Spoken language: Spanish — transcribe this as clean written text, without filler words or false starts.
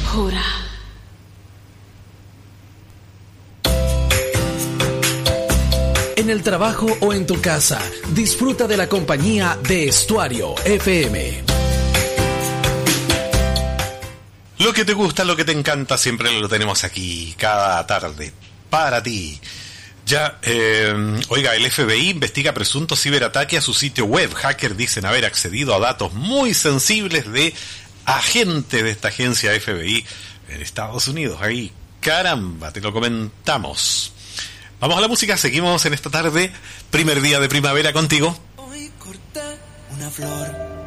Jura. En el trabajo o en tu casa, disfruta de la compañía de Estuario FM. Lo que te gusta, lo que te encanta, siempre lo tenemos aquí, cada tarde, para ti. Ya, oiga, el FBI investiga presunto ciberataque a su sitio web. Hackers dicen haber accedido a datos muy sensibles de agentes de esta agencia FBI en Estados Unidos. Ahí, caramba, te lo comentamos. Vamos a la música, seguimos en esta tarde, primer día de primavera contigo. Hoy corté una flor